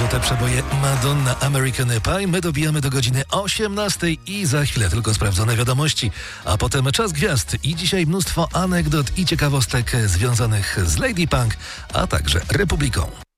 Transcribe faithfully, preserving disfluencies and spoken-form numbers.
złote przeboje Madonna, American Pie. My dobijamy do godziny osiemnastej i za chwilę tylko sprawdzone wiadomości, a potem czas gwiazd i dzisiaj mnóstwo anegdot i ciekawostek związanych z Lady Punk, a także Republiką.